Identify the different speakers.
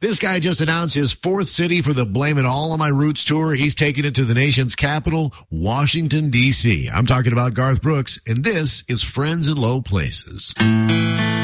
Speaker 1: This guy just announced his fourth city for the Blame It All on My Roots tour. He's taking it to the nation's capital, Washington, D.C. I'm talking about Garth Brooks, and this is Friends in Low Places.